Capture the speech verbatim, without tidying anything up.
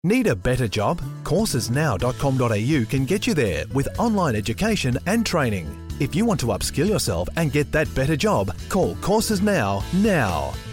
Need a better job? courses now dot com dot a u can get you there with online education and training. If you want to upskill yourself and get that better job, call Courses Now now.